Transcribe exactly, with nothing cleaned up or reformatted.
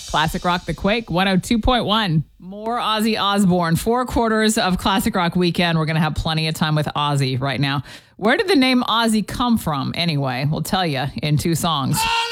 Classic Rock The Quake, one oh two point one. More Ozzy Osbourne. Four quarters of Classic Rock Weekend. We're going to have plenty of time with Ozzy right now. Where did the name Ozzy come from anyway? We'll tell you in two songs.